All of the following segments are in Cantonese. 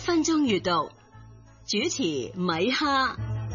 分鐘閱讀，主持米哈。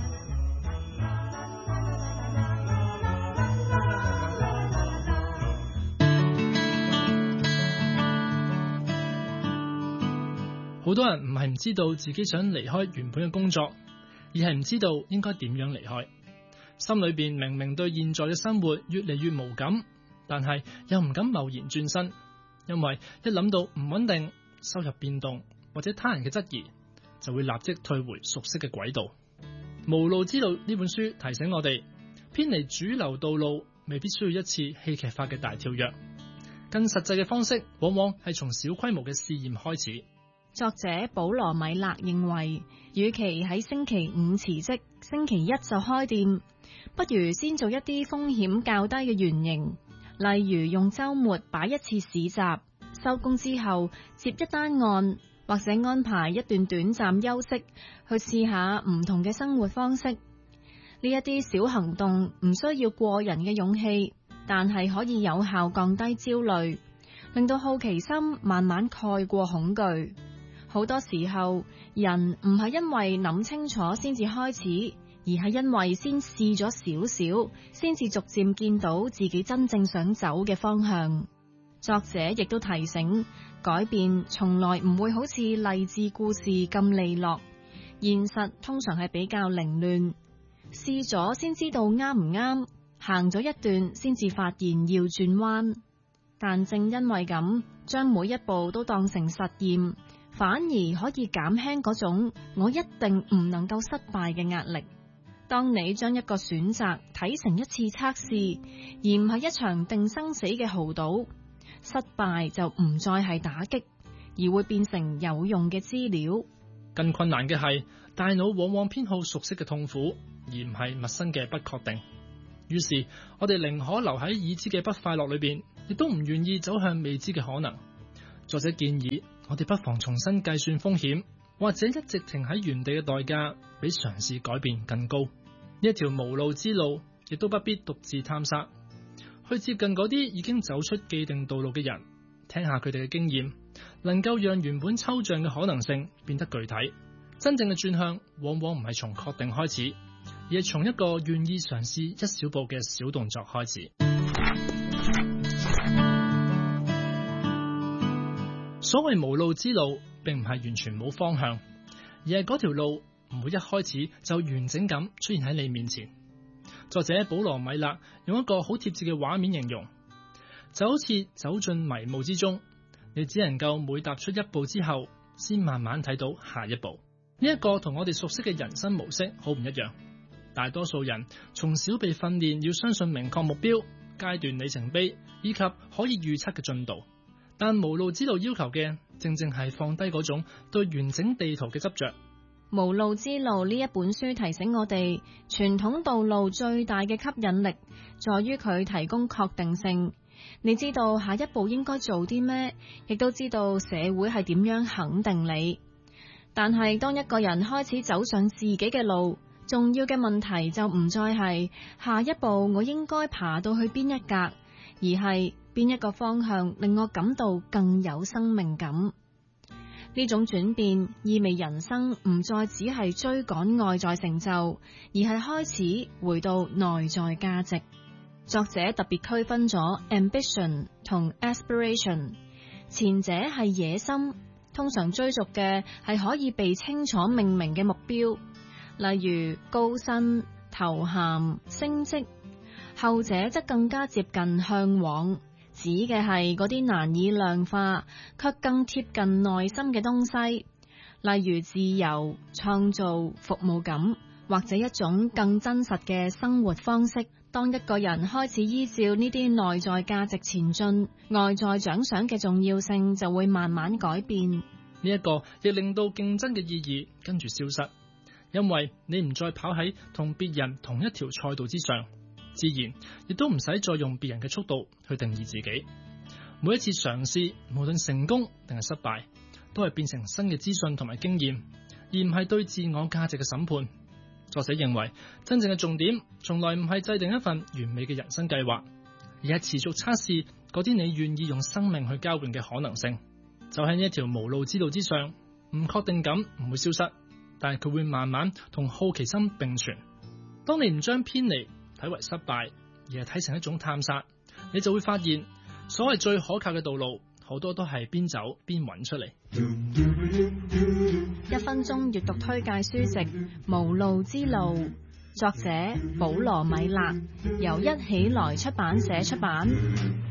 好多人唔係唔知道自己想離開原本嘅工作，而係唔知道應該點樣離開。心裏邊明明對現在嘅生活越嚟越無感，但係又唔敢貿然轉身，因為一諗到唔穩定、收入變動或者他人嘅質疑，就會立即退回熟悉嘅軌道。無路之路呢本書提醒我哋，偏離主流道路未必需要一次戲劇化嘅大跳躍，更實際嘅方式往往係從小規模嘅試驗開始。 作者保羅米勒認為，與其喺星期五辭職，星期一就開店，不如先做一啲風險較低嘅原型，例如用週末擺一次市集，收工之後接一單案，或者安排一段短暫休息，去試下唔同嘅生活方式。呢一啲小行動唔需要過人嘅勇氣，但係可以有效降低焦慮，令到好奇心慢慢蓋過恐懼。好多時候，人唔係因為諗清楚先至開始，而係因為先試咗少少，先至逐漸見到自己真正想走嘅方向。作者亦都提醒，改變從來唔會好似勵志故事咁利落，現實通常係比較凌亂。試咗先知道啱唔啱，行咗一段先至發現要轉彎。但正因為咁，將每一步都當成實驗，反而可以減輕嗰種我一定唔能夠失敗嘅壓力。當你將一個選擇睇成一次測試，而唔係一場定生死嘅豪賭，失敗就唔再係打擊，而會變成有用嘅資料。 更困難嘅係，大腦往往偏好熟悉嘅痛苦，而唔係陌生嘅不確定。於是我哋寧可留喺已知嘅不快樂裏邊，亦都唔願意走向未知嘅可能。作者建議我哋不妨重新計算風險，或者一直停喺原地嘅代價比嘗試改變更高。呢一條無路之路，亦都不必獨自探索，去接近嗰啲已經走出既定道路嘅人，聽下佢哋嘅經驗，能夠讓原本抽象嘅可能性變得具體。真正嘅轉向往往唔係從確定開始，而係從一個願意嘗試一小步嘅小動作開始。所謂無路之路，並唔係完全冇方向，而係嗰條路唔會一開始就完整咁出現喺你面前。作者保羅米勒用一個好貼切嘅畫面形容，就好似走進迷霧之中，你只能夠每踏出一步之後，先慢慢睇到下一步。呢一個同我哋熟悉嘅人生模式好唔一樣。大多數人從小被訓練要相信明確目標、階段里程碑以及可以預測嘅進度。但無路之路要求嘅，正正係放低嗰種對完整地圖嘅執着。 無路之路呢一本書提醒我哋，傳統道路最大嘅吸引力，在於佢提供確定性。你知道下一步應該做啲咩，亦都知道社會係點樣肯定你。但係當一個人開始走上自己嘅路，重要嘅問題就唔再係下一步我應該爬到去邊一格，而係邊一個方向令我感到更有生命感。呢種轉變意味人生唔再只係追趕外在成就，而係開始回到內在價值。作者特別區分咗 ambition 同 aspiration， 前者係野心，通常追逐嘅係可以被清楚命名嘅目標，例如高薪、頭銜、升職；後者則更加接近向往，指嘅係嗰啲難以量化卻更貼近內心嘅東西，例如自由、創造、服務感，或者一種更真實嘅生活方式。當一個人開始依照呢啲內在價值前進，外在獎賞嘅重要性就會慢慢改變。 呢一個亦令到競爭嘅意義跟住消失，因為你唔再跑喺同別人同一條賽道之上，自然亦都唔使再用別人嘅速度去定義自己。每一次嘗試，無論成功定係失敗，都係變成新嘅資訊同埋經驗，而唔係對自我價值嘅審判。作者認為，真正嘅重點從來唔係制定一份完美嘅人生計劃，而係持續測試嗰啲你願意用生命去交換嘅可能性。就喺呢一條無路之路之上， 唔確定感唔會消失，但係佢會慢慢同好奇心並存。當你唔將偏離睇為失敗，而係睇成一種探索，你就會發現所謂最可靠嘅道路，好多都係邊走邊揾出嚟。 1分鐘閱讀推介書籍《無路之路》，作者保羅米勒，由一起來出版社出版。